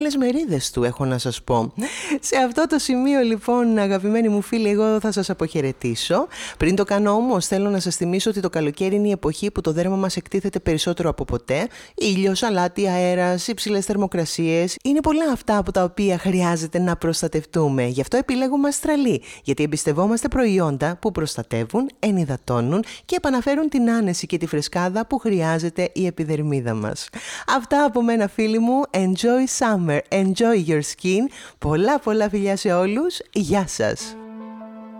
άλλες μερίδες του, έχω να σας πω. Σε αυτό το σημείο λοιπόν, αγαπημένοι μου φίλοι, εγώ θα σας αποχαιρετήσω. Πριν το κάνω όμως, θέλω να σας θυμίσω ότι το καλοκαίρι είναι η εποχή που το δέρμα μας εκτίθεται περισσότερο από ποτέ. Ήλιος, αλάτι, αέρας, υψηλές θερμοκρασίες. Είναι πολλά αυτά από τα οποία χρειάζεται να προστατευτούμε. Γι' αυτό επιλέγουμε Αστραλή, γιατί εμπιστευόμαστε προϊόντα που προστατεύουν, ενυδατώνουν και επαναφέρουν την άνεση και τη φρεσκάδα που χρειάζεται η επιδερμίδα μας. Αυτά από μένα, φίλοι μου. Enjoy summer, enjoy your skin. Πολλά φιλιά σε όλους. Γεια σας.